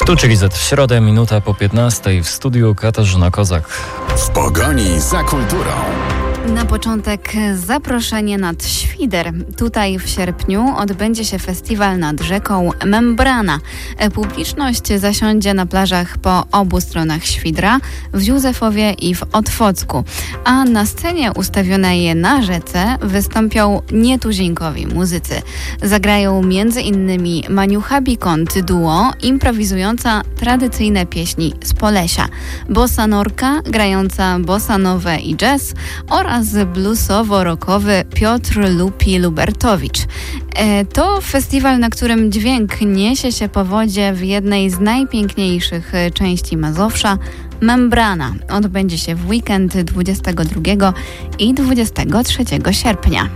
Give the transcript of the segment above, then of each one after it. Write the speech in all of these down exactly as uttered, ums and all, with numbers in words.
Tu czyli Z w środę, minuta po piętnastej, w studiu Katarzyna Kozak. W pogoni za kulturą. Na początek zaproszenie nad Świder. Tutaj w sierpniu odbędzie się festiwal nad rzeką Membrana. Publiczność zasiądzie na plażach po obu stronach Świdra, w Józefowie i w Otwocku. A na scenie ustawionej na rzece wystąpią nietuzinkowi muzycy. Zagrają między innymi Maniucha Bikont duo, improwizująca tradycyjne pieśni z Polesia, Bossa Norka, grająca bossa nowe i jazz oraz bluesowo-rockowy Piotr Lupi Lubertowicz. E, to festiwal, na którym dźwięk niesie się po wodzie w jednej z najpiękniejszych części Mazowsza, Membrana. Odbędzie się w weekend dwudziestego drugiego i dwudziestego trzeciego sierpnia.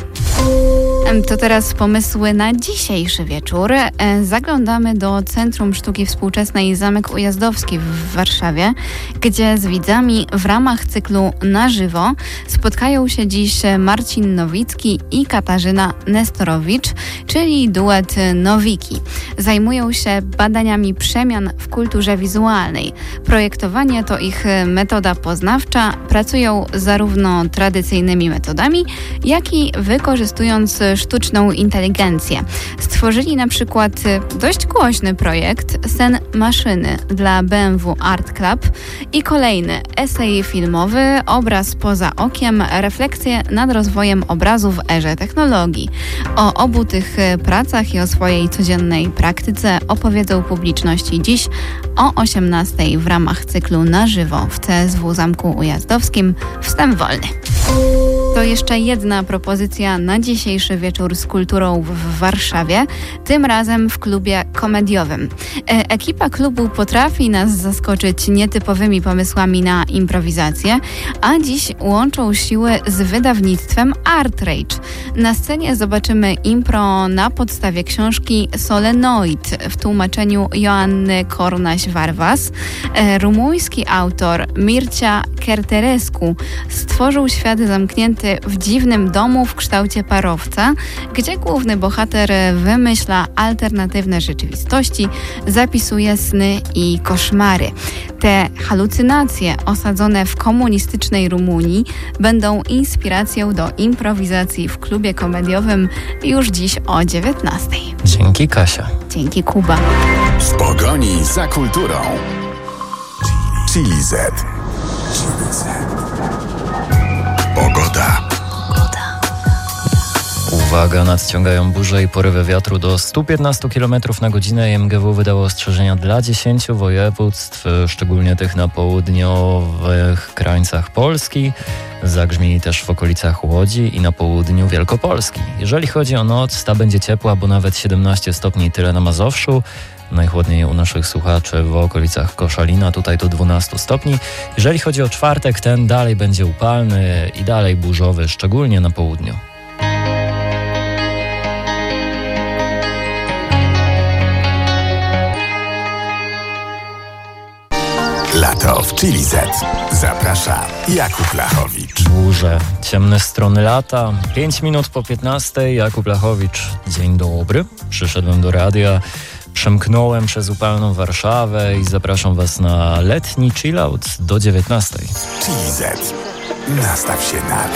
To teraz pomysły na dzisiejszy wieczór. Zaglądamy do Centrum Sztuki Współczesnej Zamek Ujazdowski w Warszawie, gdzie z widzami w ramach cyklu Na żywo spotkają się dziś Marcin Nowicki i Katarzyna Nestorowicz, czyli duet Nowiki. Zajmują się badaniami przemian w kulturze wizualnej. Projektowanie to ich metoda poznawcza. Pracują zarówno tradycyjnymi metodami, jak i wykorzystując sztuczną inteligencję. Stworzyli na przykład dość głośny projekt Sen Maszyny dla B M W Art Club i kolejny esej filmowy Obraz poza okiem, refleksje nad rozwojem obrazu w erze technologii. O obu tych pracach i o swojej codziennej praktyce opowiedzą publiczności dziś o osiemnastej w ramach cyklu Na żywo w C S W Zamku Ujazdowskim. Wstęp wolny. To jeszcze jedna propozycja na dzisiejszy wieczór z kulturą w Warszawie, tym razem w klubie komediowym. E- ekipa klubu potrafi nas zaskoczyć nietypowymi pomysłami na improwizację, a dziś łączą siły z wydawnictwem Art Rage. Na scenie zobaczymy impro na podstawie książki Solenoid w tłumaczeniu Joanny Kornaś-Warwas. E- rumuński autor Mircea Kerterescu stworzył świat zamknięty w dziwnym domu w kształcie parowca, gdzie główny bohater wymyśla alternatywne rzeczywistości, zapisuje sny i koszmary. Te halucynacje osadzone w komunistycznej Rumunii będą inspiracją do improwizacji w klubie komediowym już dziś o dziewiętnastej. Dzięki, Kasia. Dzięki, Kuba. W pogoni za kulturą. Chili Z. Pogoda. Uwaga, nadciągają burze i porywy wiatru do stu piętnastu kilometrów na godzinę. M G W wydało ostrzeżenia dla dziesięciu województw, szczególnie tych na południowych krańcach Polski. Zagrzmi też w okolicach Łodzi i na południu Wielkopolski. Jeżeli chodzi o noc, ta będzie ciepła, bo nawet siedemnaście stopni tyle na Mazowszu. Najchłodniej u naszych słuchaczy w okolicach Koszalina, tutaj do dwunastu stopni. Jeżeli chodzi o czwartek, ten dalej będzie upalny i dalej burzowy, szczególnie na południu. Lato w Chili Z. Zaprasza Jakub Lachowicz. Burze, ciemne strony lata. pięć minut po piętnastej. Jakub Lachowicz. Dzień dobry. Przyszedłem do radia, przemknąłem przez upalną Warszawę i zapraszam Was na letni chillout do dziewiętnastej. Chili Z. Nastaw się na